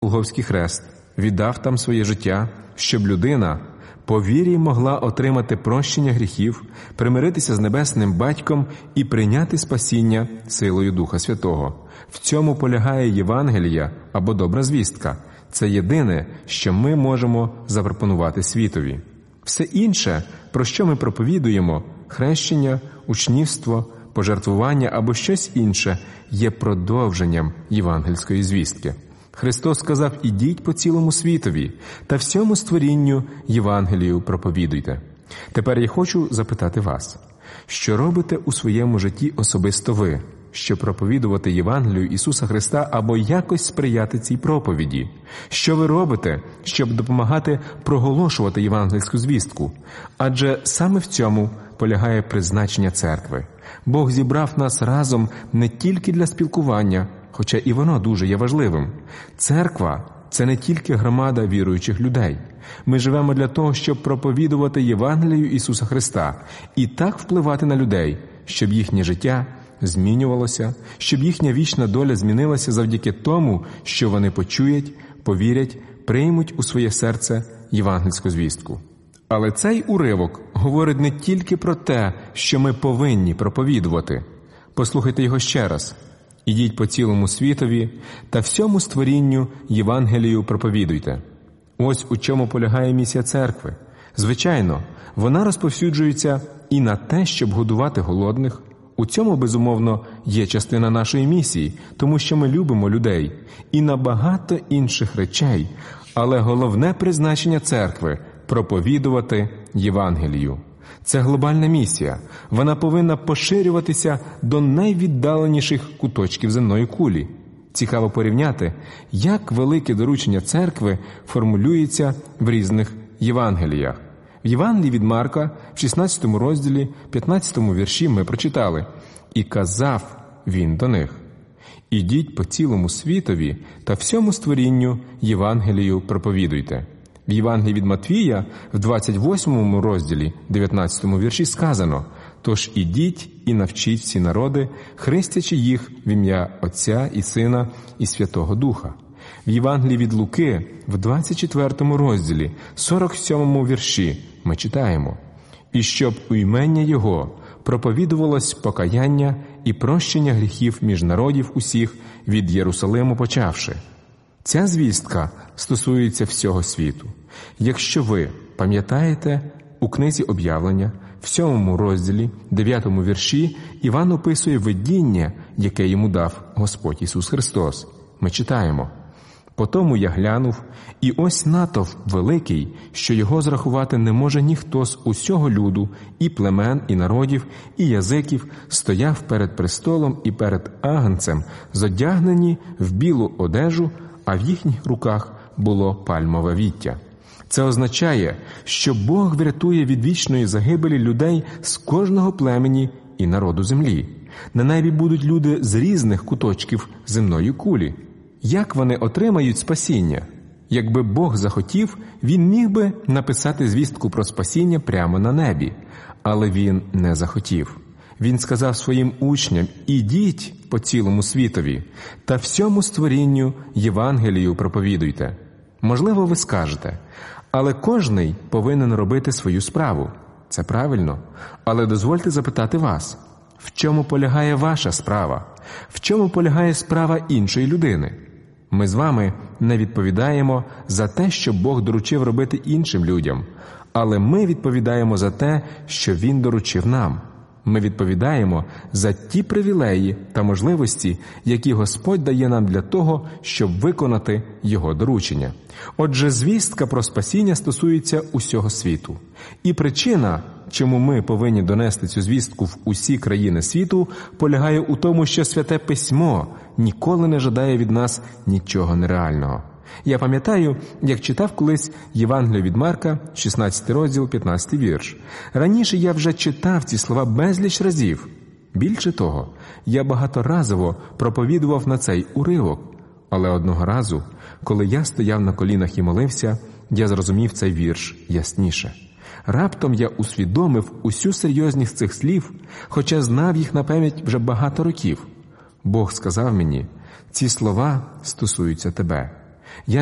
Голгофський хрест, віддав там своє життя, щоб людина по вірі могла отримати прощення гріхів, примиритися з Небесним Батьком і прийняти спасіння силою Духа Святого. В цьому полягає Євангелія або добра звістка. Це єдине, що ми можемо запропонувати світові. Все інше, про що ми проповідуємо – хрещення, учнівство, пожертвування або щось інше – є продовженням євангельської звістки. Христос сказав: «Ідіть по цілому світові та всьому створінню Євангелію проповідуйте». Тепер я хочу запитати вас, що робите у своєму житті особисто ви, щоб проповідувати Євангелію Ісуса Христа або якось сприяти цій проповіді? Що ви робите, щоб допомагати проголошувати євангельську звістку? Адже саме в цьому полягає призначення церкви. Бог зібрав нас разом не тільки для спілкування, хоча і воно дуже є важливим. Церква – це не тільки громада віруючих людей. Ми живемо для того, щоб проповідувати Євангелію Ісуса Христа і так впливати на людей, щоб їхнє життя змінювалося, щоб їхня вічна доля змінилася завдяки тому, що вони почують, повірять, приймуть у своє серце євангельську звістку. Але цей уривок говорить не тільки про те, що ми повинні проповідувати. Послухайте його ще раз. «Ідіть по цілому світові та всьому створінню Євангелію проповідуйте». Ось у чому полягає місія церкви. Звичайно, вона розповсюджується і на те, щоб годувати голодних. У цьому, безумовно, є частина нашої місії, тому що ми любимо людей. І на багато інших речей. Але головне призначення церкви – проповідувати Євангелію. Це глобальна місія. Вона повинна поширюватися до найвіддаленіших куточків земної кулі. Цікаво порівняти, як велике доручення церкви формулюється в різних Євангеліях. В Євангелії від Марка, в 16 розділі, 15 вірші ми прочитали: «І казав він до них: ідіть по цілому світові та всьому створінню Євангелію проповідуйте». В Євангелії від Матвія, в 28 розділі, 19 вірші сказано: «Тож ідіть і навчіть всі народи, хрестячи їх в ім'я Отця і Сина і Святого Духа». В Євангелії від Луки, в 24 розділі, 47 вірші ми читаємо: «І щоб у імення Його проповідувалось покаяння і прощення гріхів між народів усіх, від Єрусалиму почавши». Ця звістка стосується всього світу. Якщо ви пам'ятаєте, у книзі «Об'явлення», в 7 розділі, 9 вірші, Іван описує видіння, яке йому дав Господь Ісус Христос. Ми читаємо: «Потому я глянув, і ось натовп великий, що його зрахувати не може ніхто з усього люду, і племен, і народів, і язиків, стояв перед престолом і перед агнцем, зодягнені в білу одежу, а в їхніх руках було пальмове віття». Це означає, що Бог врятує від вічної загибелі людей з кожного племені і народу землі. На небі будуть люди з різних куточків земної кулі. Як вони отримають спасіння? Якби Бог захотів, Він міг би написати звістку про спасіння прямо на небі. Але Він не захотів. Він сказав своїм учням: «Ідіть по цілому світові та всьому створінню Євангелію проповідуйте». Можливо, ви скажете: «Але кожний повинен робити свою справу». Це правильно. Але дозвольте запитати вас: в чому полягає ваша справа? В чому полягає справа іншої людини? Ми з вами не відповідаємо за те, що Бог доручив робити іншим людям, але ми відповідаємо за те, що Він доручив нам. Ми відповідаємо за ті привілеї та можливості, які Господь дає нам для того, щоб виконати Його доручення. Отже, звістка про спасіння стосується усього світу. І причина, чому ми повинні донести цю звістку в усі країни світу, полягає у тому, що Святе Письмо ніколи не жадає від нас нічого нереального. Я пам'ятаю, як читав колись Євангелію від Марка, 16 розділ, 15 вірш. Раніше я вже читав ці слова безліч разів. Більше того, я багаторазово проповідував на цей уривок. Але одного разу, коли я стояв на колінах і молився, я зрозумів цей вірш ясніше. Раптом я усвідомив усю серйозність цих слів, хоча знав їх на пам'ять вже багато років. Бог сказав мені: «Ці слова стосуються тебе. Я